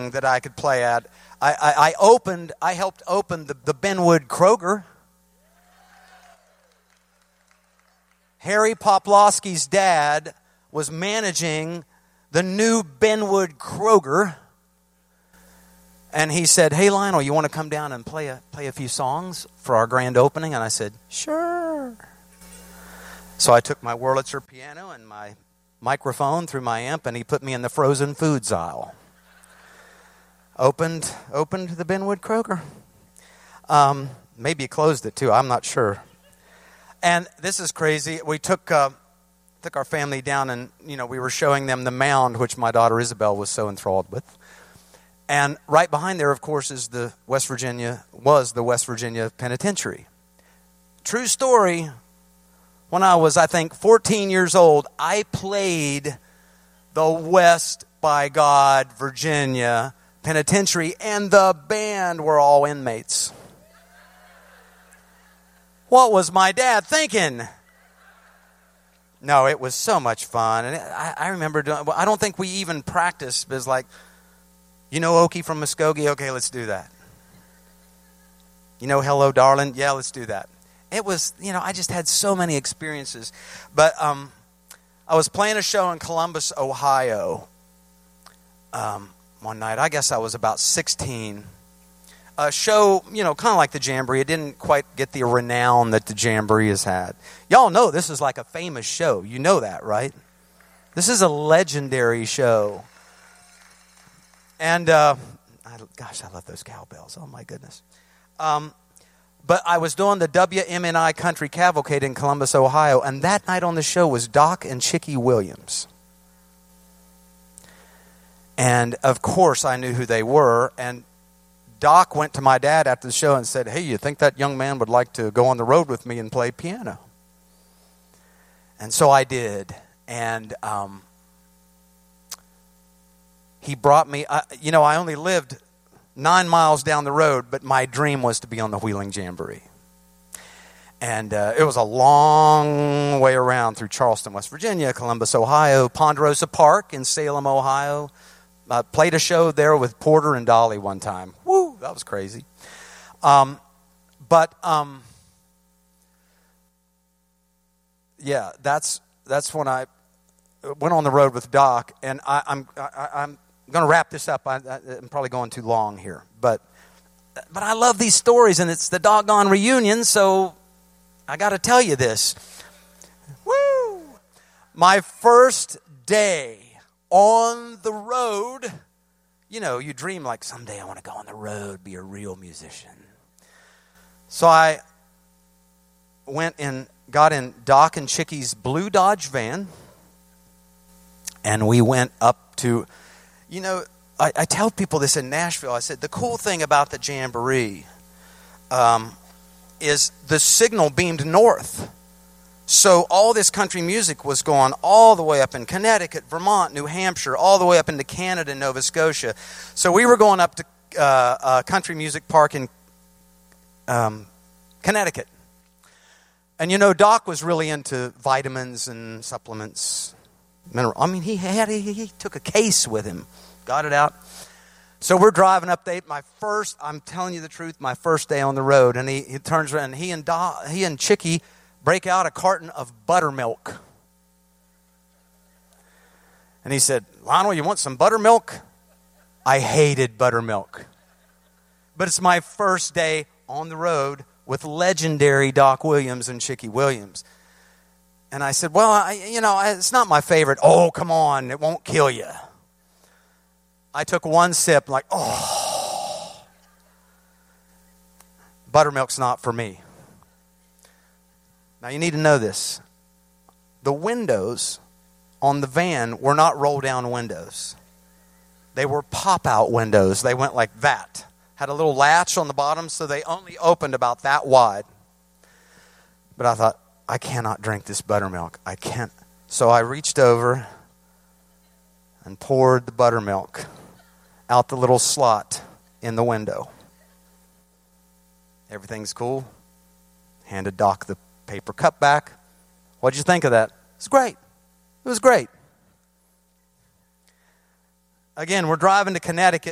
anything that I could play at. I helped open the Benwood Kroger. Harry Poplowski's dad was managing the new Benwood Kroger. And he said, "Hey, Lionel, you want to come down and play a few songs for our grand opening?" And I said, "Sure." So I took my Wurlitzer piano and my microphone through my amp, and he put me in the frozen foods aisle. Opened the Benwood Kroger. Maybe he closed it too. I'm not sure. And this is crazy. We took our family down, and we were showing them the mound, which my daughter Isabel was so enthralled with. And right behind there, of course, is the West Virginia Penitentiary. True story. When I was, I think, 14 years old, I played the West by God Virginia Penitentiary, and the band were all inmates. What was my dad thinking? No, it was so much fun. And I remember doing, I don't think we even practiced. It was like, Okie from Muskogee? Okay, let's do that. Hello, darling? Yeah, let's do that. It was, I just had so many experiences. But I was playing a show in Columbus, Ohio one night. I guess I was about 16. A show, kind of like the Jamboree. It didn't quite get the renown that the Jamboree has had. Y'all know this is like a famous show. You know that, right? This is a legendary show. And, I love those cowbells. Oh, my goodness. But I was doing the WMNI Country Cavalcade in Columbus, Ohio, and that night on the show was Doc and Chicky Williams. And, of course, I knew who they were, and Doc went to my dad after the show and said, "Hey, you think that young man would like to go on the road with me and play piano?" And so I did, and he brought me, I only lived 9 miles down the road, but my dream was to be on the Wheeling Jamboree. And it was a long way around through Charleston, West Virginia, Columbus, Ohio, Ponderosa Park in Salem, Ohio. Played a show there with Porter and Dolly one time. Woo, that was crazy. Yeah, that's when I went on the road with Doc, and I'm going to wrap this up. I'm probably going too long here, but I love these stories, and it's the doggone reunion, so I got to tell you this. Woo! My first day on the road. You dream like someday I want to go on the road, be a real musician. So I got in Doc and Chicky's blue Dodge van, and we went up to, I tell people this in Nashville. I said, the cool thing about the Jamboree is the signal beamed north. So all this country music was going all the way up in Connecticut, Vermont, New Hampshire, all the way up into Canada and Nova Scotia. So we were going up to Country Music Park in Connecticut. And Doc was really into vitamins and supplements. He took a case with him, got it out. So we're driving up there. I'm telling you the truth, my first day on the road. And he turns around, and he and Chicky break out a carton of buttermilk. And he said, "Lionel, you want some buttermilk?" I hated buttermilk. But it's my first day on the road with legendary Doc Williams and Chicky Williams. And I said, "Well, it's not my favorite." "Oh, come on, it won't kill you." I took one sip, like, oh, buttermilk's not for me. Now, you need to know this. The windows on the van were not roll-down windows. They were pop-out windows. They went like that. Had a little latch on the bottom, so they only opened about that wide. But I thought, I cannot drink this buttermilk. I can't. So I reached over and poured the buttermilk out the little slot in the window. Everything's cool. Handed Doc the paper cup back. What'd you think of that? It's great. It was great. Again, we're driving to Connecticut.